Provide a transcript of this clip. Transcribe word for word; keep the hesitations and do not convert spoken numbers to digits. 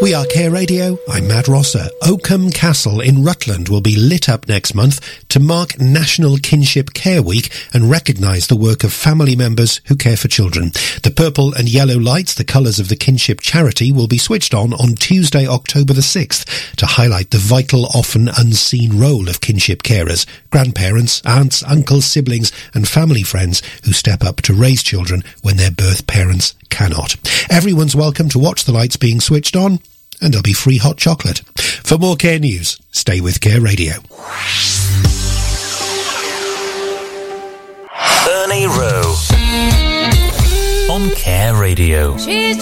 We are Care Radio. I'm Matt Rosser. Oakham Castle in Rutland will be lit up next month to mark National Kinship Care Week and recognise the work of family members who care for children. The purple and yellow lights, the colours of the Kinship charity, will be switched on on Tuesday, October the sixth to highlight the vital, often unseen role of kinship carers, grandparents, aunts, uncles, siblings and family friends who step up to raise children when their birth parents cannot. Everyone's welcome to watch the lights being switched on, and there'll be free hot chocolate. For more Care News, stay with Care Radio. Ernie Rowe on Care Radio. She's